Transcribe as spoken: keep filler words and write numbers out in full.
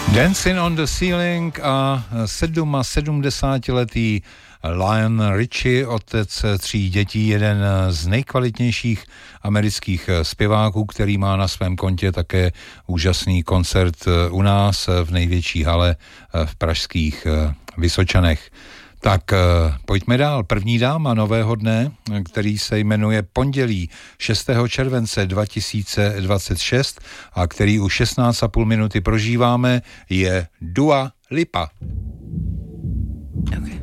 Dancing on the Ceiling a sedmdesátletý Lionel Richie, otec tří dětí, jeden z nejkvalitnějších amerických zpěváků, který má na svém kontě také úžasný koncert u nás v největší hale v pražských Vysočanech. Tak pojďme dál. První dáma nového dne, který se jmenuje Pondělí šestého července dva tisíce dvacet šest a který už šestnáct a půl minuty prožíváme, je Dua Lipa. Okay.